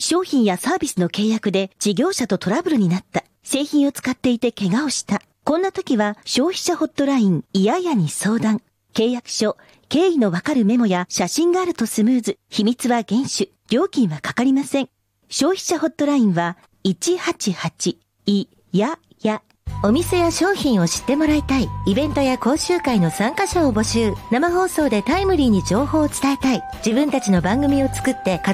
商品やサービスの契約で事業者とトラブルになった。製品を使っていて怪我をした。こんな時は消費者ホットラインいややに相談。契約書、経緯のわかるメモや写真があるとスムーズ。秘密は厳守。料金はかかりません。消費者ホットラインは188いやや。 お店や商品を知ってもらいたい。イベントや講習会の参加者を募集。生放送でタイムリーに情報を伝えたい。自分たちの番組を作って